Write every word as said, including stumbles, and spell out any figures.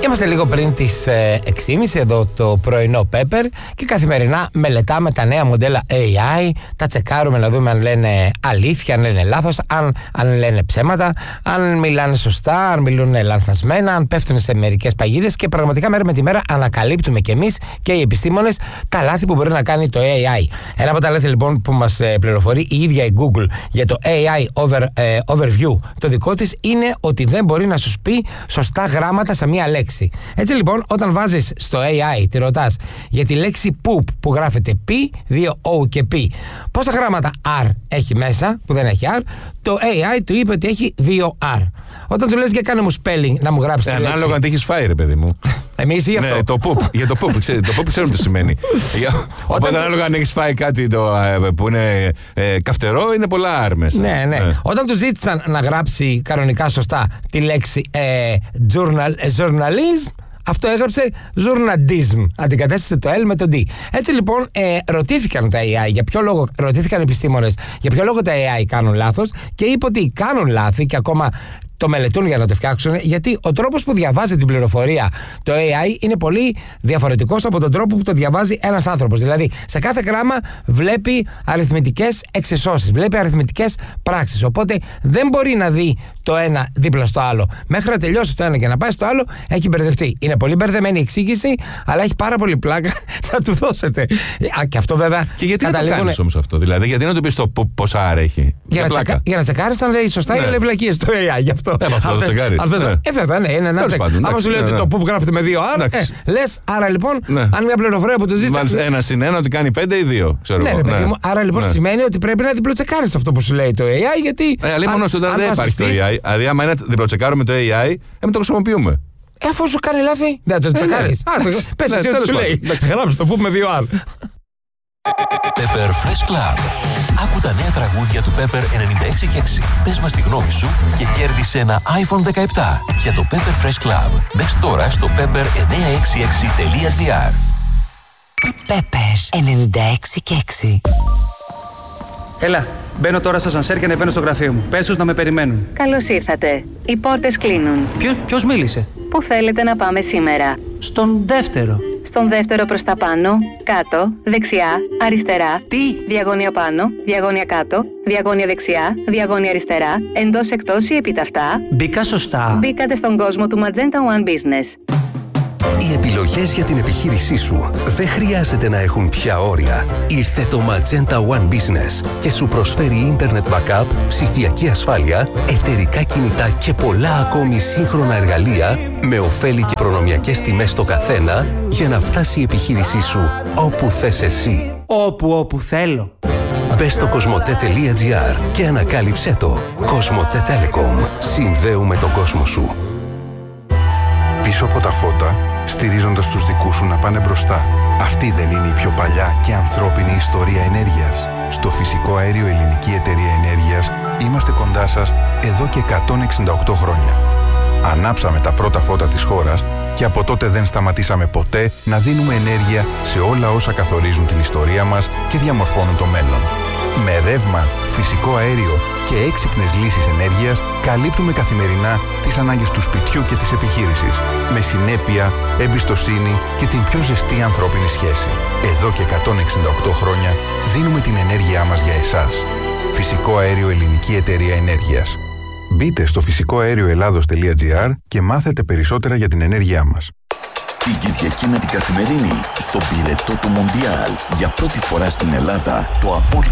Είμαστε λίγο πριν τις έξι και μισή εδώ το πρωινό Pepper και καθημερινά μελετάμε τα νέα μοντέλα έι άι, τα τσεκάρουμε να δούμε αν λένε αλήθεια, αν λένε λάθος, αν, αν λένε ψέματα, αν μιλάνε σωστά, αν μιλούν λανθασμένα, αν πέφτουν σε μερικές παγίδες και πραγματικά μέρα με τη μέρα ανακαλύπτουμε κι εμείς και οι επιστήμονες τα λάθη που μπορεί να κάνει το έι άι. Ένα από τα λάθη λοιπόν που μας πληροφορεί η ίδια η Google για το έι άι over, ε, Overview το δικό της είναι ότι δεν μπορεί να σου πει σωστά γράμματα σε μία λέξη. Έτσι λοιπόν, όταν βάζεις στο έι άι, τη ρωτάς για τη λέξη poop που γράφεται P, δύο O και P, πόσα γράμματα R έχει μέσα, που δεν έχει R, το έι άι του είπε ότι έχει δύο R. Όταν του λες για κάνε μου spelling να μου γράψει τη λέξη. Ανάλογα αν τι έχεις φάει, ρε παιδί μου. Εμείς ή αυτό. Ναι, το poop. Για το poop, ξέρετε, το poop ξέρουμε τι σημαίνει. Οπότε ανάλογα αν έχεις φάει κάτι το, που είναι ε, καυτερό, είναι πολλά R μέσα. Ναι, ναι, ναι. Όταν του ζήτησαν να γράψει κανονικά σωστά τη λέξη ε, journal, ε, journalism, αυτό έγραψε journalism. Αντικατέστησε το L με το D. Έτσι λοιπόν, ε, ρωτήθηκαν τα έι άι για ποιο λόγο, ρωτήθηκαν οι επιστήμονες για ποιο λόγο τα έι άι κάνουν λάθος και είπε ότι κάνουν λάθη και ακόμα το μελετούν για να το φτιάξουν, γιατί ο τρόπος που διαβάζει την πληροφορία το έι άι είναι πολύ διαφορετικός από τον τρόπο που το διαβάζει ένας άνθρωπος. Δηλαδή, σε κάθε γράμμα βλέπει αριθμητικές εξισώσεις, βλέπει αριθμητικές πράξεις. Οπότε δεν μπορεί να δει το ένα δίπλα στο άλλο. Μέχρι να τελειώσει το ένα και να πάει στο άλλο, έχει μπερδευτεί. Είναι πολύ μπερδεμένη η εξήγηση, αλλά έχει πάρα πολύ πλάκα να του δώσετε. Α, και αυτό βέβαια. Και γιατί καταλήγουν... να το κάνεις όμως αυτό, δηλαδή, γιατί να του πεις το πόσα άρα έχει. Για, να τσακα... για να τσεκάρεις αν λέει σωστά, ναι, ή λέει βλακίες το έι άι. Γι' αυτό. Ε, αυτό το τσεκάρεις. Ναι. Ε, βέβαια, ναι, είναι ένα τσεκ. Άμα σου λέει ότι το που γράφεται με δύο R, ε, λες, άρα λοιπόν, ναι, αν μια πληροφορία που του ζήτησε. Βάλεις ένα συν ένα ότι κάνει πέντε ή δύο. Ξέρω ναι, εγώ. Ναι, ναι. Μου, άρα λοιπόν ναι, σημαίνει ότι πρέπει να διπλοτσεκάρεις αυτό που σου λέει το έι άι, γιατί. Ε, αλλά μόνο όταν δεν υπάρχει το έι άι. Δηλαδή, άμα είναι διπλοτσεκάρουμε το έι άι, εμείς το χρησιμοποιούμε. Ε, αφού σου κάνει λάθη, δεν το τσεκάρεις. Πες εσύ ό,τι σου λέει. Γράψε το που με δύο R. Pepper Fresh Club. Άκου τα νέα τραγούδια του Pepper ενενήντα έξι και έξι. Πες μας τη γνώμη σου και κέρδισε ένα άιφον δεκαεπτά για το Pepper Fresh Club. Μπες τώρα στο pepper εννιακόσια εξήντα έξι τελεία τζι άρ. Pepper ενενήντα έξι και έξι. Έλα, μπαίνω τώρα στο σανσέρ και ανεβαίνω στο γραφείο μου. Πες τους να με περιμένουν. Καλώς ήρθατε. Οι πόρτες κλείνουν. Ποιο, ποιος μίλησε? Πού θέλετε να πάμε σήμερα? Στον δεύτερο. Στον δεύτερο προς τα πάνω, κάτω, δεξιά, αριστερά. Τι? Διαγώνια πάνω, διαγώνια κάτω, διαγώνια δεξιά, διαγώνια αριστερά, εντός εκτός ή επίταυτα. Μπήκα σωστά. Μπήκατε στον κόσμο του Magenta One Business. Οι επιλογές για την επιχείρησή σου δεν χρειάζεται να έχουν πια όρια. Ήρθε το Magenta One Business και σου προσφέρει Internet Backup, ψηφιακή ασφάλεια, εταιρικά κινητά και πολλά ακόμη σύγχρονα εργαλεία με ωφέλη και προνομιακές τιμές στο καθένα για να φτάσει η επιχείρησή σου όπου θες εσύ. Όπου όπου θέλω. Μπες στο κοσμοτέ τελεία τζι άρ και ανακάλυψέ το. Κοσμοτέ Telecom. Συνδέουμε τον κόσμο σου. Πίσω από τα φώτα, στηρίζοντας τους δικούς σου να πάνε μπροστά. Αυτή δεν είναι η πιο παλιά και ανθρώπινη ιστορία ενέργειας? Στο Φυσικό Αέριο Ελληνική Εταιρεία Ενέργειας είμαστε κοντά σας εδώ και εκατόν εξήντα οκτώ χρόνια. Ανάψαμε τα πρώτα φώτα της χώρας και από τότε δεν σταματήσαμε ποτέ να δίνουμε ενέργεια σε όλα όσα καθορίζουν την ιστορία μας και διαμορφώνουν το μέλλον. Με ρεύμα, φυσικό αέριο και έξυπνες λύσεις ενέργειας καλύπτουμε καθημερινά τις ανάγκες του σπιτιού και της επιχείρησης. Με συνέπεια, εμπιστοσύνη και την πιο ζεστή ανθρώπινη σχέση. Εδώ και εκατόν εξήντα οκτώ χρόνια δίνουμε την ενέργειά μας για εσάς. Φυσικό Αέριο Ελληνική Εταιρεία Ενέργειας. Μπείτε στο φυσικό αέριο ελλάδος τελεία τζι άρ και μάθετε περισσότερα για την ενέργειά μας. Την Κυριακή με την Καθημερινή, στον πυρετό του Μοντιάλ, για πρώτη φορά στην Ελλάδα, το απόλυτο